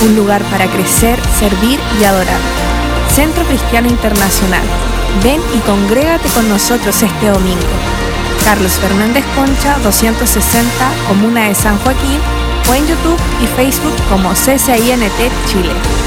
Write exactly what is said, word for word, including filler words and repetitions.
un lugar para crecer, servir y adorar. Centro Cristiano Internacional. Ven y congrégate con nosotros este domingo. Carlos Fernández Concha, doscientos sesenta, Comuna de San Joaquín, o en YouTube y Facebook como C C I N T Chile.